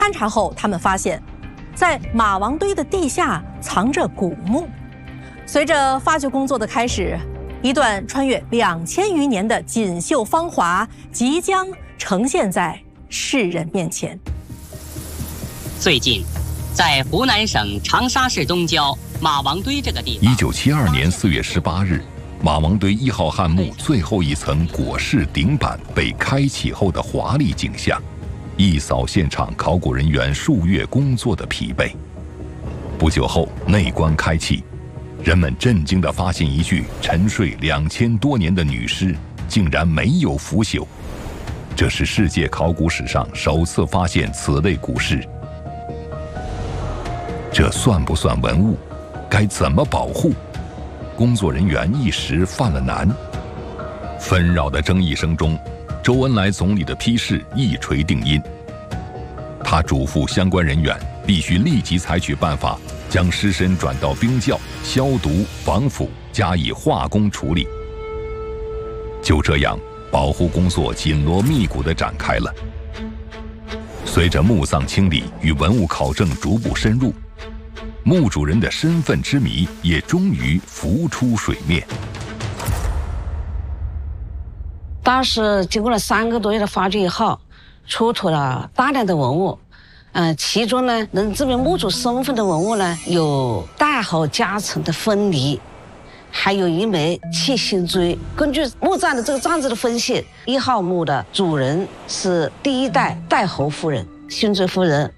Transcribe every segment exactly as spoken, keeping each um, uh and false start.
勘察后，他们发现，在马王堆的地下藏着古墓。随着发掘工作的开始，一段穿越两千余年的锦绣芳华即将呈现在世人面前。 最近，在湖南省长沙市东郊马王堆这个地方， 一九七二年四月十八日，马王堆一号汉墓最后一层椁室顶板被开启后的华丽景象，一扫现场考古人员数月工作的疲惫。不久后，内棺开启。人们震惊地发现，一具沉睡两千多年的女尸竟然没有腐朽，这是世界考古史上首次发现此类古尸。这算不算文物？该怎么保护？工作人员一时犯了难。纷扰的争议声中，周恩来总理的批示一锤定音。他嘱咐相关人员必须立即采取办法，将尸身转到冰窖消毒防腐，加以化工处理。就这样，保护工作紧锣密鼓地展开了。随着墓葬清理与文物考证逐步深入，墓主人的身份之谜也终于浮出水面。 当时经过了三个多月的发掘以后，出土了大量的文物。嗯、呃，其中呢，能证明墓主身份的文物呢，有大壕夹层的分离，还有一枚七星锥。根据墓葬的这个葬字的分析，一号墓的主人是第一代代侯夫人，星锥夫人。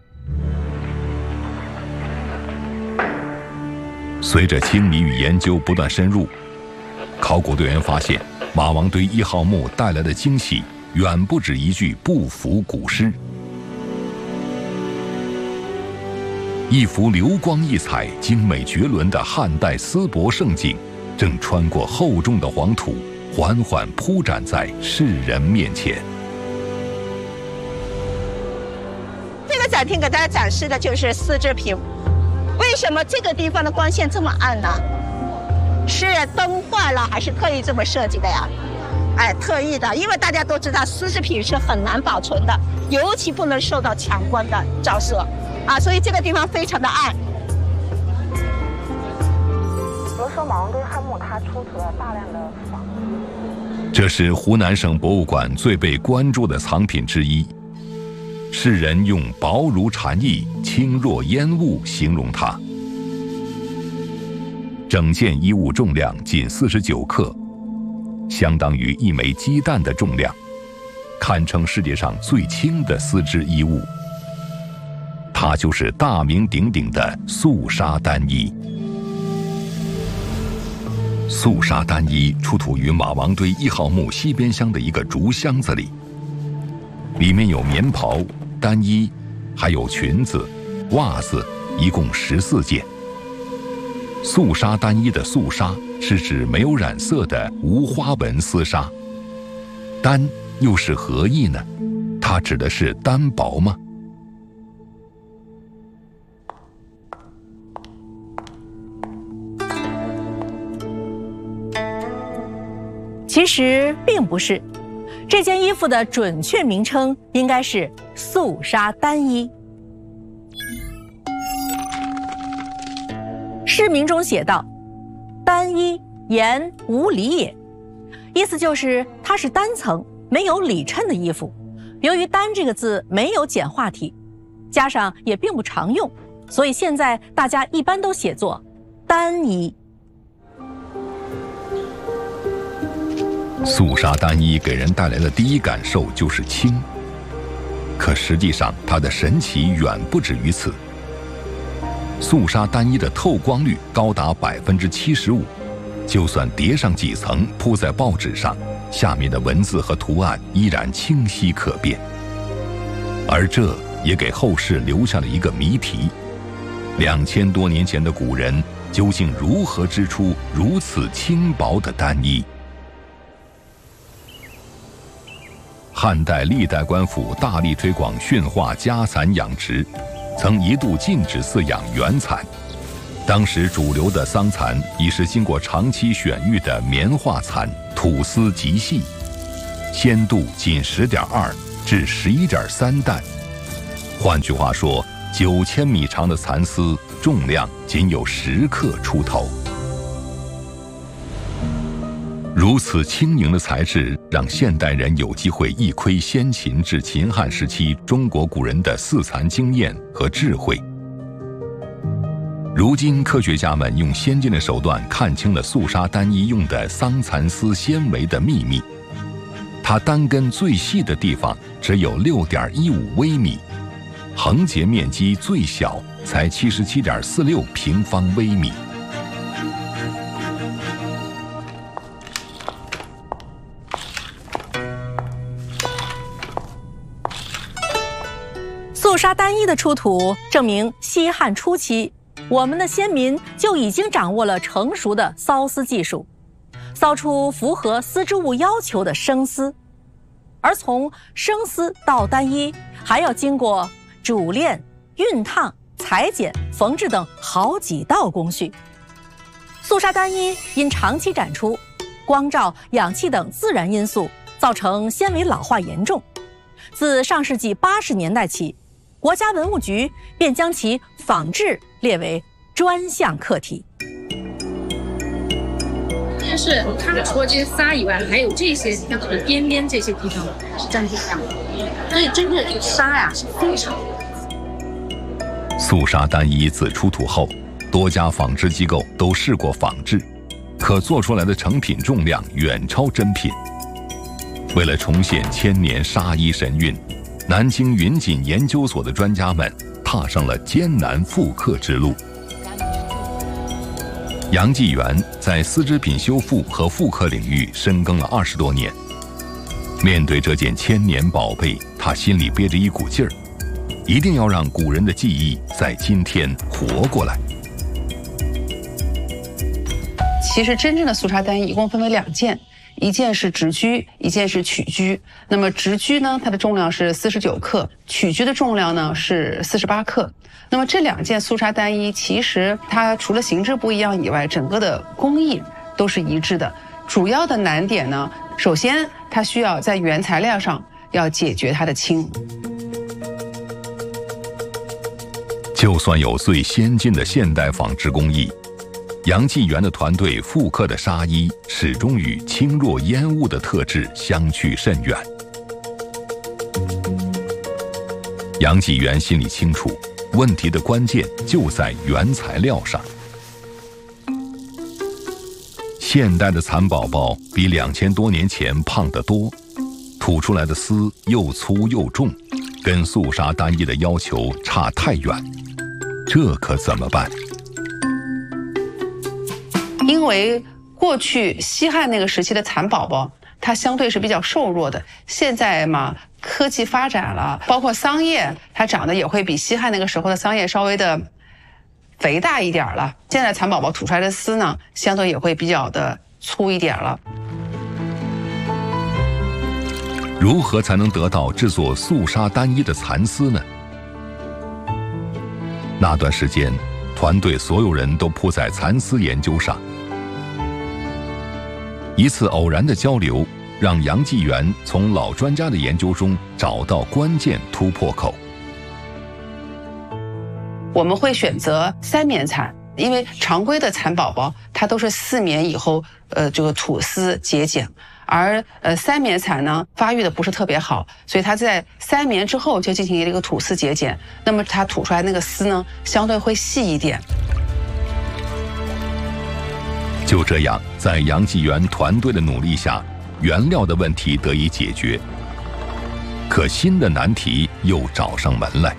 随着清理与研究不断深入，考古队员发现，马王堆一号墓带来的惊喜远不止一具不腐古尸。一幅流光溢彩、精美绝伦的汉代丝帛盛景，正穿过厚重的黄土，缓缓铺展在世人面前。 这个展厅给大家展示的就是丝织品。为什么这个地方的光线这么暗呢？是灯坏了，还是特意这么设计的呀？哎，特意的，因为大家都知道丝织品是很难保存的，尤其不能受到强光的照射。啊，所以这个地方非常的暗。 比如说马王堆汉墓，它出土了大量的仿品。 这是湖南省博物馆最被关注的藏品之一。世人用薄如蝉翼、轻若烟雾形容它。整件衣物重量仅四十九克，相当于一枚鸡蛋的重量，堪称世界上最轻的丝织衣物。它就是大名鼎鼎的素纱单衣。素纱单衣出土于马王堆一号墓西边厢的一个竹箱子里，里面有棉袍、单衣，还有裙子、袜子，一共十四件。素纱单衣的素纱是指没有染色的无花纹丝纱，单又是何意呢？它指的是单薄吗？ 其实并不是，这件衣服的准确名称应该是素纱单衣。释名中写道：“单衣，言无里也。”意思就是它是单层没有里衬的衣服。由于“单”这个字没有简化体，加上也并不常用，所以现在大家一般都写作单衣。 素纱单衣给人带来的第一感受就是轻，可实际上它的神奇远不止于此。素纱单衣的透光率高达百分之七十五，就算叠上几层铺在报纸上，下面的文字和图案依然清晰可辨。而这也给后世留下了一个谜题：两千多年前的古人究竟如何织出如此轻薄的单衣？汉代历代官府大力推广驯化家蚕养殖，曾一度禁止饲养原蚕。当时主流的桑蚕已是经过长期选育的棉化蚕，吐丝极细，鲜度仅十点二至十一点三担， 换句话说，九千米长的蚕丝重量仅有十克出头。如此轻盈的材质，让现代人有机会一窥先秦至秦汉时期中国古人的饲蚕经验和智慧。如今，科学家们用先进的手段看清了素纱单衣用的桑蚕丝纤维的秘密。它单根最细的地方只有 六点一五微米，横截面积最小才 七十七点四六平方微米。 素纱单衣的出土，证明西汉初期，我们的先民就已经掌握了成熟的缫丝技术，缫出符合丝织物要求的生丝。而从生丝到单衣，还要经过煮炼、熨烫、裁剪、缝制等好几道工序。素纱单衣因长期展出，光照、氧气等自然因素，造成纤维老化严重。自上世纪八十年代起，国家文物局便将其仿制列为专项课题。 但是它除了这些纱以外，还有这些像这个边边这些地方是真不一样的。所以真正的这个纱呀是非常。 素纱单衣自出土后，多家纺织机构都试过仿制，可做出来的成品重量远超真品。为了重现千年纱衣神韵，南京云锦研究所的专家们踏上了艰难复刻之路。杨继元在丝织品修复和复刻领域深耕了二十多年。面对这件千年宝贝，他心里憋着一股劲儿，一定要让古人的技艺在今天活过来。 其实真正的素纱单衣一共分为两件。一件是直居，一件是曲居。那么直居呢，它的重量是四十九克，曲居的重量呢是四十八克。那么这两件素纱单衣，其实它除了形制不一样以外，整个的工艺都是一致的。主要的难点呢，首先它需要在原材料上要解决它的轻。 就算有最先进的现代纺织工艺，杨继元的团队复刻的纱衣始终与轻若烟雾的特质相去甚远。杨继元心里清楚，问题的关键就在原材料上。现代的蚕宝宝比两千多年前胖得多，吐出来的丝又粗又重，跟素纱单衣的要求差太远，这可怎么办？ 因为过去西汉那个时期的蚕宝宝，它相对是比较瘦弱的。现在嘛，科技发展了，包括桑叶，它长得也会比西汉那个时候的桑叶稍微的肥大一点了。现在蚕宝宝吐出来的丝呢，相对也会比较的粗一点了。 如何才能得到制作素纱单衣的蚕丝呢？那段时间，团队所有人都扑在蚕丝研究上。一次偶然的交流，让杨继元从老专家的研究中找到关键突破口。 我们会选择三棉蚕，因为常规的蚕宝宝它都是四棉以后，呃，这个吐丝结茧，而呃三棉蚕呢发育的不是特别好，所以它在三棉之后就进行了一个吐丝结茧，那么它吐出来那个丝呢相对会细一点。 就这样，在杨继元团队的努力下，原料的问题得以解决。可新的难题又找上门来。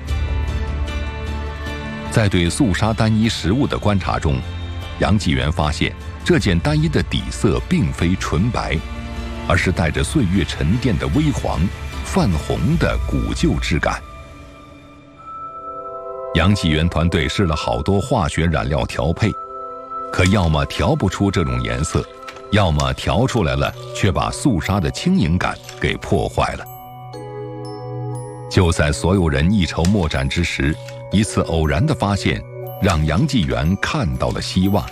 在对素纱单衣实物的观察中，杨继元发现这件单衣的底色并非纯白，而是带着岁月沉淀的微黄、泛红的古旧质感。杨继元团队试了好多化学染料调配，可要么调不出这种颜色，要么调出来了却把素纱的轻盈感给破坏了。就在所有人一筹莫展之时，一次偶然的发现让杨继元看到了希望。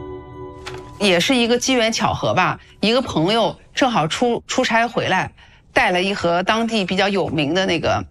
也是一个机缘巧合吧，一个朋友正好出出差回来， 带了一盒当地比较有名的那个